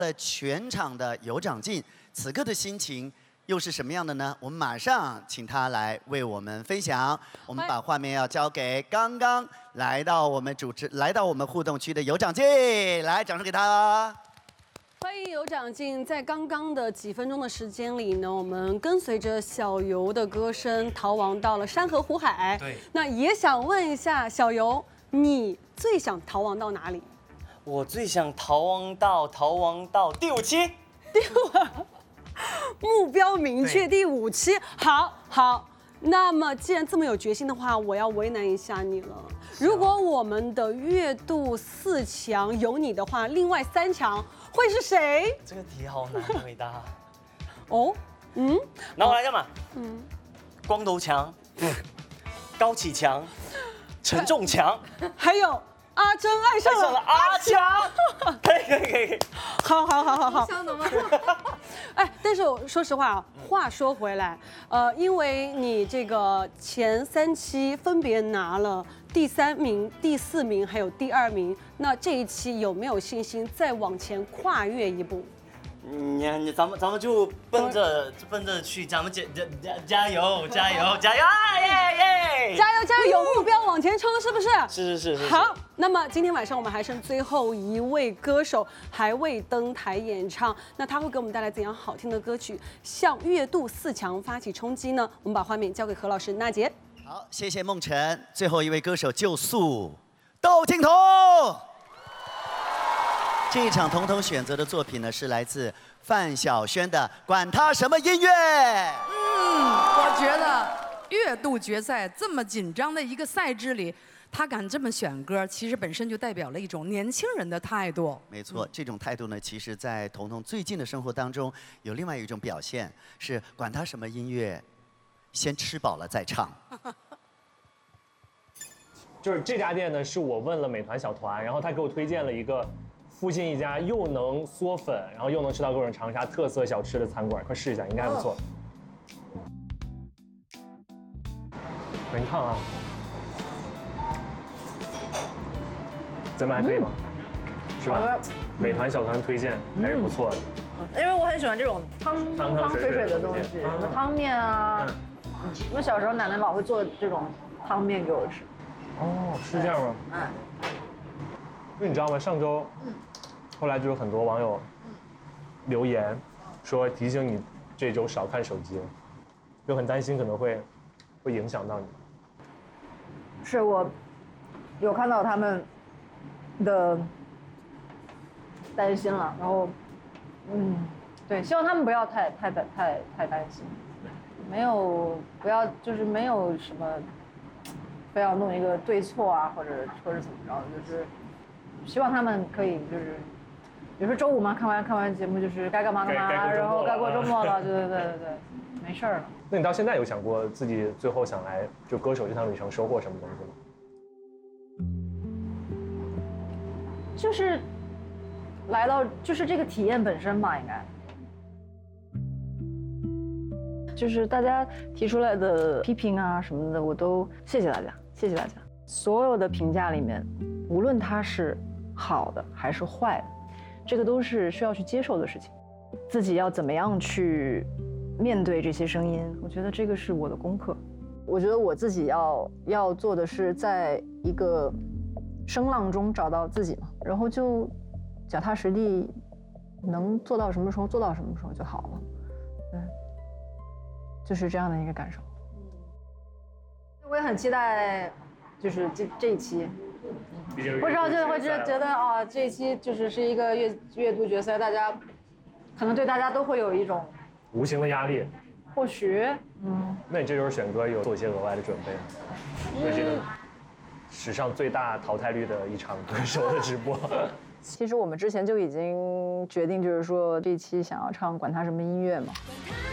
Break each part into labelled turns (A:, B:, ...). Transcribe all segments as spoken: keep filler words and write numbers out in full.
A: 的全场的有长进，此刻的心情又是什么样的呢？我们马上请他来为我们分享。我们把画面要交给刚刚来到我们主持、来到我们互动区的有长进，来，掌声给他。
B: 欢迎有长进，在刚刚的几分钟的时间里呢，我们跟随着小游的歌声逃亡到了山河湖海。
C: 对，
B: 那也想问一下小游，你最想逃亡到哪里？
C: 我最想逃亡到逃亡到第五期。
B: 第五，目标明确，第五期。好，好。那么既然这么有决心的话，我要为难一下你了。如果我们的月度四强有你的话，另外三强会是谁？
C: 这个题好难回答。
B: 哦，嗯，
C: 那我来干嘛？
B: 嗯，
C: 光头强，高启强，承重强，
B: 还有阿珍爱上了
C: 阿强。可以可以可以可以。
B: 好好好好好。
D: 想懂吗？
B: 哎，但是我说实话啊，话说回来，呃，因为你这个前三期分别拿了第三名、第四名，还有第二名，那这一期有没有信心再往前跨越一步？
C: 你你咱们咱们就奔着奔着去，咱们加加加加油加油加油啊耶耶！
B: 加油加油，有目标往前冲，是不是？
C: 是是是是。
B: 好，那么今天晚上我们还剩最后一位歌手还未登台演唱，那他会给我们带来怎样好听的歌曲，向月度四强发起冲击呢？我们把画面交给何老师娜姐。
A: 好，谢谢梦辰。最后一位歌手就速窦靖童。这一场彤彤选择的作品呢，是来自范晓萱的《管他什么音乐》。
D: 嗯，我觉得月度决赛这么紧张的一个赛制里，他敢这么选歌，其实本身就代表了一种年轻人的态度。
A: 没错，这种态度呢，其实在彤彤最近的生活当中，有另外一种表现，是管他什么音乐，先吃饱了再唱。
E: 就是这家店呢，是我问了美团小团，然后他给我推荐了一个附近一家又能嗦粉，然后又能吃到各种长沙特色小吃的餐馆，快试一下，应该还不错。你看啊，咱们还可以吗？是吧？美团小团推荐还是不错的。
F: 因为我很喜欢这种汤汤汤水水的东西，什么汤面啊。因为小时候奶奶老会做这种汤面给我吃。
E: 哦，是这样吗？
F: 嗯。
E: 因为你知道吗？上周，后来就有很多网友留言说提醒你这周少看手机，就很担心可能会会影响到你。
F: 是我有看到他们的担心了，然后，嗯，对，希望他们不要太太太太太担心，没有不要就是没有什么非要弄一个对错啊，或者或者怎么着，就是希望他们可以就是，比如说周五嘛，看完看完节目就是该干嘛干嘛，然后该过周末了，对对对对对，没事儿了。
E: 那你到现在有想过自己最后想来就歌手这趟旅程收获什么东西吗？
F: 就是来到就是这个体验本身吧，应该。就是大家提出来的批评啊什么的，我都谢谢大家，谢谢大家。所有的评价里面，无论它是好的还是坏的，这个都是需要去接受的事情。自己要怎么样去面对这些声音，我觉得这个是我的功课。我觉得我自己要要做的是，在一个声浪中找到自己嘛，然后就脚踏实地，能做到什么时候做到什么时候就好了。对，就是这样的一个感受。我也很期待，就是这这一期。不知道就会觉觉得啊，这一期就是是一个月月度决赛，大家可能对大家都会有一种
E: 无形的压力。
F: 或许，嗯。
E: 那你这周选歌有做一些额外的准备吗？对这个史上最大淘汰率的一场歌手的直播。
F: 其实我们之前就已经决定，就是说这一期想要唱《管他什么音乐》嘛。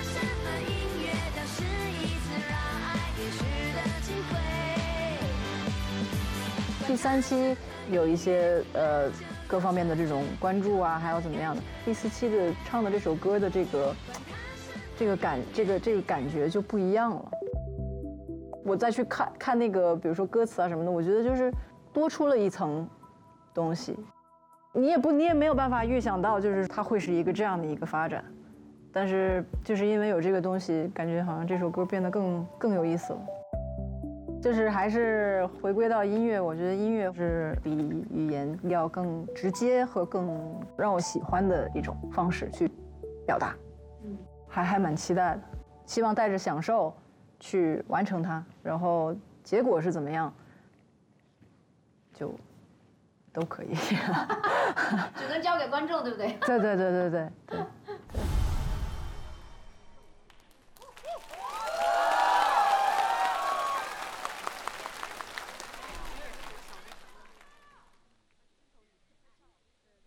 F: 第三期有一些呃各方面的这种关注啊，还有怎么样的。第四期的唱的这首歌的这个这个感这个这个感觉就不一样了。我再去看看那个，比如说歌词啊什么的，我觉得就是多出了一层东西。 你也不，你也没有办法预想到，就是它会是一个这样的一个发展。但是就是因为有这个东西，感觉好像这首歌变得更更有意思了。就是还是回归到音乐，我觉得音乐是比语言要更直接和更让我喜欢的一种方式去表达。嗯，还还蛮期待的，希望带着享受去完成它，然后结果是怎么样，就都可以。
G: 只能交给观众，对不对？
F: 对对对对对对。